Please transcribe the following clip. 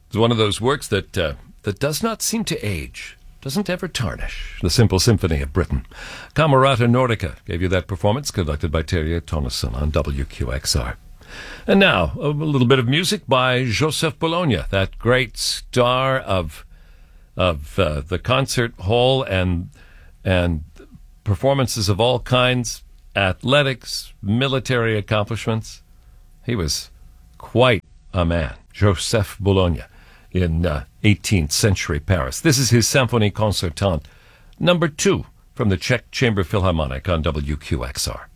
It's one of those works that does not seem to age, doesn't ever tarnish. The Simple Symphony of Britain. Camerata Nordica gave you that performance, conducted by Terje Tonnesson on WQXR. And now, a little bit of music by Joseph Bologna, that great star of the concert hall and performances of all kinds, athletics, military accomplishments. He was quite a man, Joseph Bologna, in 18th century Paris. This is his Symphonie Concertante, number 2, from the Czech Chamber Philharmonic on WQXR.